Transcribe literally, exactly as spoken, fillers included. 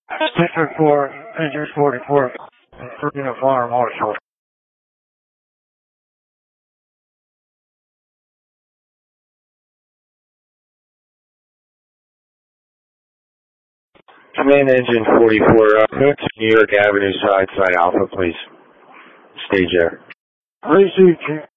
District four, engine forty-four, Virginia Farm, Marshall. Command engine forty-four, uh, Hooks, New York Avenue, side, side Alpha, please. Stage air. Receive, Chief.